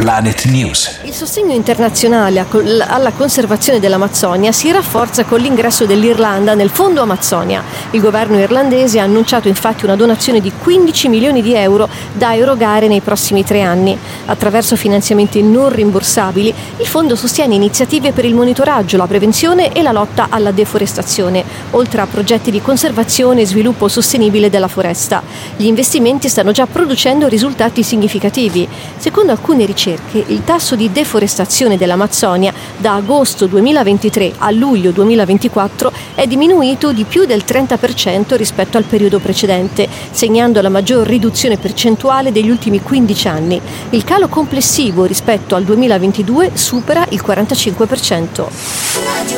Planet News. Il sostegno internazionale alla conservazione dell'Amazzonia si rafforza con l'ingresso dell'Irlanda nel Fondo Amazzonia. Il governo irlandese ha annunciato infatti una donazione di 15 milioni di euro da erogare nei prossimi 3 anni. Attraverso finanziamenti non rimborsabili, il fondo sostiene iniziative per il monitoraggio, la prevenzione e la lotta alla deforestazione, oltre a progetti di conservazione e sviluppo sostenibile della foresta. Gli investimenti stanno già producendo risultati significativi. Secondo alcune ricerche, il tasso di deforestazione dell'Amazzonia da agosto 2023 a luglio 2024 è diminuito di più del 30% rispetto al periodo precedente, segnando la maggior riduzione percentuale degli ultimi 15 anni. Il calo complessivo rispetto al 2022 supera il 45%.